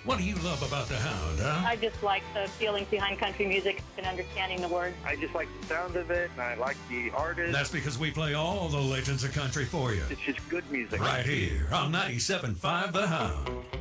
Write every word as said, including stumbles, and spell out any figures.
What do you love about the Hound, huh? I just like the feelings behind country music and understanding the words. I just like the sound of it, and I like the artist. That's because we play all the legends of country for you. It's just good music. Right here on ninety-seven point five The Hound.